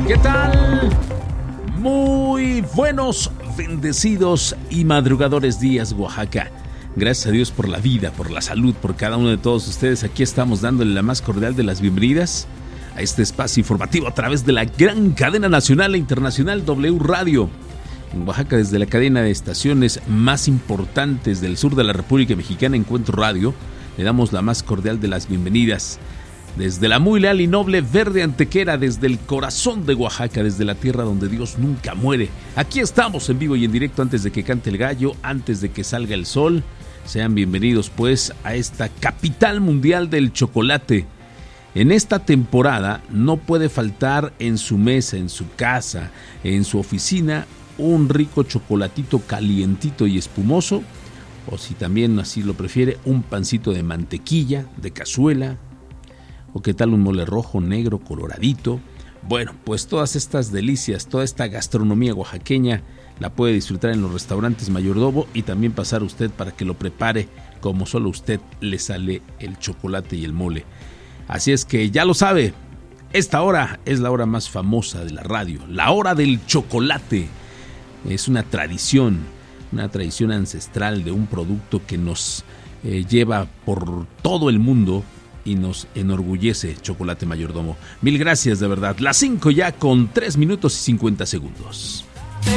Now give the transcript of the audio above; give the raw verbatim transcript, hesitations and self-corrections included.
¿Qué tal? Muy buenos, bendecidos y madrugadores días, Oaxaca. Gracias a Dios por la vida, por la salud, por cada uno de todos ustedes. Aquí estamos dándole la más cordial de las bienvenidas a este espacio informativo a través de la gran cadena nacional e internacional W Radio. En Oaxaca, desde la cadena de estaciones más importantes del sur de la República Mexicana, Encuentro Radio, le damos la más cordial de las bienvenidas. Desde la muy leal y noble Verde Antequera, desde el corazón de Oaxaca, desde la tierra donde Dios nunca muere. Aquí estamos en vivo y en directo antes de que cante el gallo, antes de que salga el sol. Sean bienvenidos pues a esta capital mundial del chocolate. En esta temporada no puede faltar en su mesa, en su casa, en su oficina, un rico chocolatito calientito y espumoso, o si también así lo prefiere, un pancito de mantequilla, de cazuela, o qué tal un mole rojo, negro, coloradito. Bueno, pues todas estas delicias, toda esta gastronomía oaxaqueña la puede disfrutar en los restaurantes Mayordomo y también pasar usted para que lo prepare como solo a usted le sale el chocolate y el mole. Así es que ya lo sabe, esta hora es la hora más famosa de la radio, la hora del chocolate. Es una tradición, una tradición ancestral de un producto que nos eh, lleva por todo el mundo y nos enorgullece, Chocolate Mayordomo. Mil gracias, de verdad. Las cinco ya con tres minutos y cincuenta segundos.